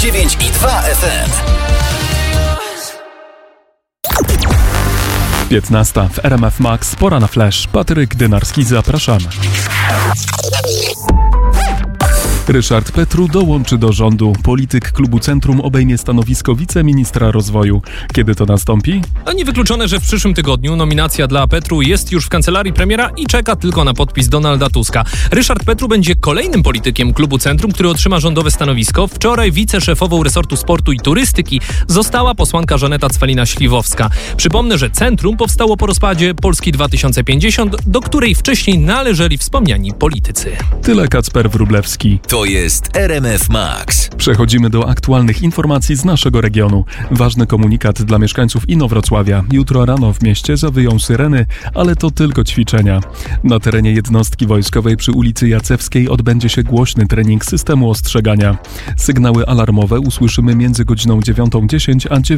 89,2 FM. 15 w RMF Max, pora na flash. Patryk Dynarski, zapraszamy. Ryszard Petru dołączy do rządu. Polityk Klubu Centrum obejmie stanowisko wiceministra rozwoju. Kiedy to nastąpi? Niewykluczone, że w przyszłym tygodniu. Nominacja dla Petru jest już w kancelarii premiera i czeka tylko na podpis Donalda Tuska. Ryszard Petru będzie kolejnym politykiem Klubu Centrum, który otrzyma rządowe stanowisko. Wczoraj wiceszefową resortu sportu i turystyki została posłanka Żaneta Cwalina-Śliwowska. Przypomnę, że Centrum powstało po rozpadzie Polski 2050, do której wcześniej należeli wspomniani politycy. Tyle Kacper Wróblewski. To jest RMF Max. Przechodzimy do aktualnych informacji z naszego regionu. Ważny komunikat dla mieszkańców Inowrocławia. Jutro rano w mieście zawyją syreny, ale to tylko ćwiczenia. Na terenie jednostki wojskowej przy ulicy Jacewskiej odbędzie się głośny trening systemu ostrzegania. Sygnały alarmowe usłyszymy między godziną 9:10 a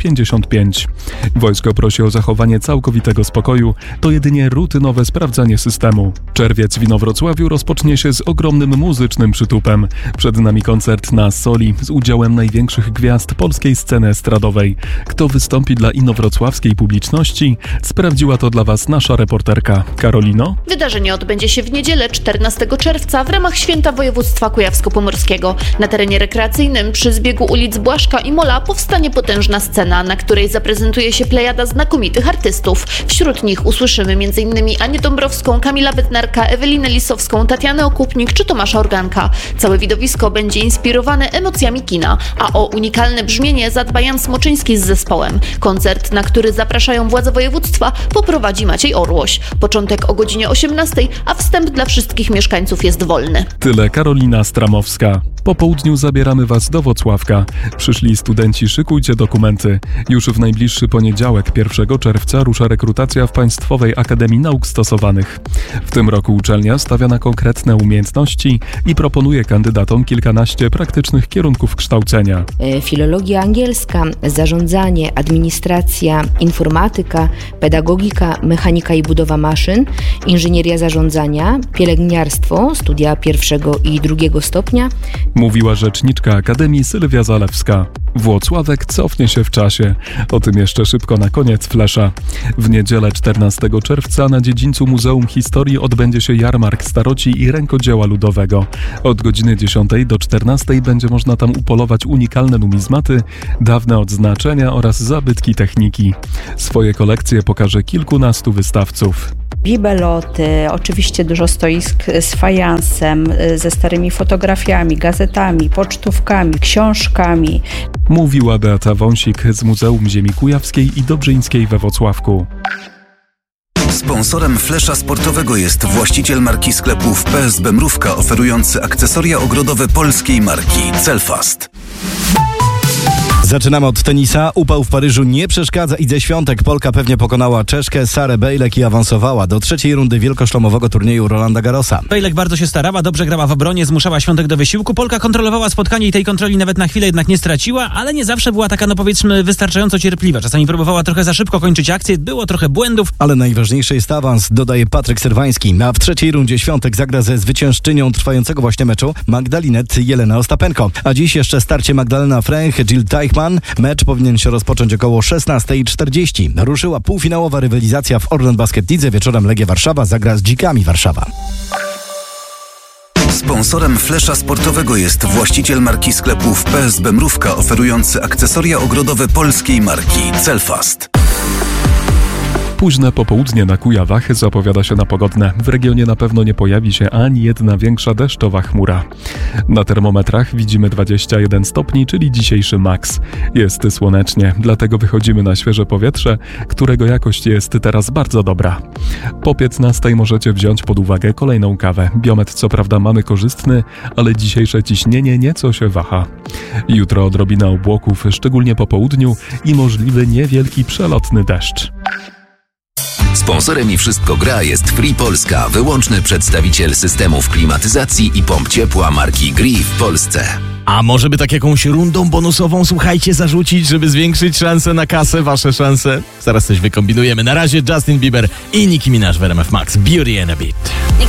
9:55. Wojsko prosi o zachowanie całkowitego spokoju. To jedynie rutynowe sprawdzanie systemu. Czerwiec w Inowrocławiu rozpocznie się z ogromnym muzycznym przytupem. Przed nami koncert na Soli z udziałem największych gwiazd polskiej sceny estradowej. Kto wystąpi dla inowrocławskiej publiczności? Sprawdziła to dla Was nasza reporterka. Karolino? Wydarzenie odbędzie się w niedzielę 14 czerwca w ramach Święta Województwa Kujawsko-Pomorskiego. Na terenie rekreacyjnym przy zbiegu ulic Błaszka i Mola powstanie potężna scena, na której zaprezentuje się plejada znakomitych artystów. Wśród nich usłyszymy m.in. Anię Dąbrowską, Kamila Bednarka, Ewelinę Lisowską, Tatianę Okupnik czy Tomasza Organka. Całe widowisko będzie inspirowane emocjami kina, a o unikalne brzmienie zadba Jan Smoczyński z zespołem. Koncert, na który zapraszają władze województwa, poprowadzi Maciej Orłoś. Początek o godzinie 18, a wstęp dla wszystkich mieszkańców jest wolny. Tyle Karolina Stramowska. Po południu zabieramy Was do Włocławka. Przyszli studenci, szykujcie dokumenty. Już w najbliższy poniedziałek, 1 czerwca, rusza rekrutacja w Państwowej Akademii Nauk Stosowanych. W tym roku uczelnia stawia na konkretne umiejętności i proponuje kandydatom kilkanaście praktycznych kierunków kształcenia. Filologia angielska, zarządzanie, administracja, informatyka, pedagogika, mechanika i budowa maszyn, inżynieria zarządzania, pielęgniarstwo, studia 1. i 2. stopnia. Mówiła rzeczniczka Akademii Sylwia Zalewska. Włocławek cofnie się w czasie. O tym jeszcze szybko na koniec flesza. W niedzielę 14 czerwca na dziedzińcu Muzeum Historii odbędzie się jarmark staroci i rękodzieła ludowego. Od godziny 10 do 14 będzie można tam upolować unikalne numizmaty, dawne odznaczenia oraz zabytki techniki. Swoje kolekcje pokaże kilkunastu wystawców. Bibeloty, oczywiście dużo stoisk z fajansem, ze starymi fotografiami, gazetami, pocztówkami, książkami. Mówiła Beata Wąsik z Muzeum Ziemi Kujawskiej i Dobrzyńskiej we Włocławku. Sponsorem flesza sportowego jest właściciel marki sklepów PSB Mrówka, oferujący akcesoria ogrodowe polskiej marki Celfast. Zaczynamy od tenisa. Upał w Paryżu nie przeszkadza. Idze Świątek. Polka pewnie pokonała Czeszkę Sarę Bejlek i awansowała do trzeciej rundy wielkoszlemowego turnieju Rolanda Garrosa. Bejlek bardzo się starała, dobrze grała w obronie, zmuszała Świątek do wysiłku. Polka kontrolowała spotkanie i tej kontroli nawet na chwilę jednak nie straciła, ale nie zawsze była taka, powiedzmy, wystarczająco cierpliwa. Czasami próbowała trochę za szybko kończyć akcję, było trochę błędów. Ale najważniejszy jest awans, dodaje Patryk Serwański. A w trzeciej rundzie Świątek zagra ze zwyciężczynią trwającego właśnie meczu Magdalinet Jelena Ostapenko. A dziś jeszcze starcie Magdalena Fręch, Jill Teichmann. Mecz powinien się rozpocząć około 16:40. Ruszyła półfinałowa rywalizacja w Orlen Basket Lidze. Wieczorem Legia Warszawa zagra z Dzikami Warszawa. Sponsorem flesza sportowego jest właściciel marki sklepów PSB Mrówka, oferujący akcesoria ogrodowe polskiej marki Celfast. Późne popołudnie na Kujawach zapowiada się na pogodne. W regionie na pewno nie pojawi się ani jedna większa deszczowa chmura. Na termometrach widzimy 21 stopni, czyli dzisiejszy maks. Jest słonecznie, dlatego wychodzimy na świeże powietrze, którego jakość jest teraz bardzo dobra. Po 15 możecie wziąć pod uwagę kolejną kawę. Biometr co prawda mamy korzystny, ale dzisiejsze ciśnienie nieco się waha. Jutro odrobina obłoków, szczególnie po południu i możliwy niewielki przelotny deszcz. Sponsorem i Wszystko Gra jest Free Polska, wyłączny przedstawiciel systemów klimatyzacji i pomp ciepła marki Gree w Polsce. A może by tak jakąś rundą bonusową, słuchajcie, zarzucić, żeby zwiększyć szanse na kasę, wasze szanse? Zaraz coś wykombinujemy. Na razie Justin Bieber i Nicki Minaj w RMF Max. Beauty and a Beat.